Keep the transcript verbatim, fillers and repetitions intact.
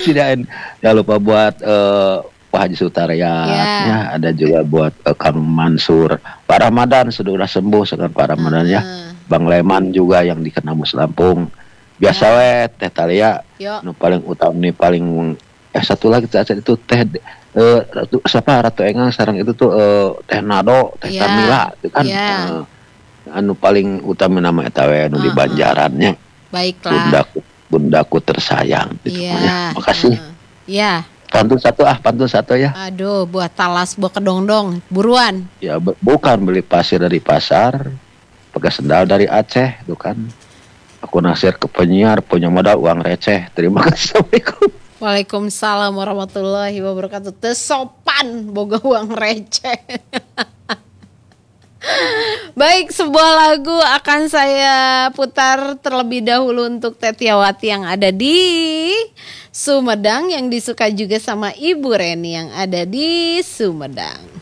Sediain. Jangan lupa buat uh, Pak Haji Sutarya, yeah. ya, ada juga buat uh, Kang Mansur, Pak Ramadan sudah sembuh sekarang Pak Ramadan uh. ya, Bang Leman juga yang di Kenamus Lampung, biasa yeah. we Teh Talia, nu paling utama nih paling eh satu lagi itu Teh uh, Ratu, siapa Ratu Engang sekarang itu tuh uh, Teh Nado, Teh yeah. Tamila, itu kan yeah. uh, anu paling utama nama eta we anu uh, di Banjarannya. Baiklah. Bundaku, bundaku tersayang gitu yeah. ya. Makasih. Uh, ya. Yeah. Pantun satu ah, pantun satu ya. Aduh, buat talas buat kedongdong, buruan. Ya, bu- bukan beli pasir dari pasar, pakai sendal dari Aceh, itu kan. Aku nasir ke penyiar, punya modal uang receh. Terima kasih. Assalamualaikum. Waalaikumsalam warahmatullahi wabarakatuh. Tesopan boga uang receh. Baik, sebuah lagu akan saya putar terlebih dahulu untuk Tetiawati yang ada di Sumedang, yang disuka juga sama Ibu Reni yang ada di Sumedang.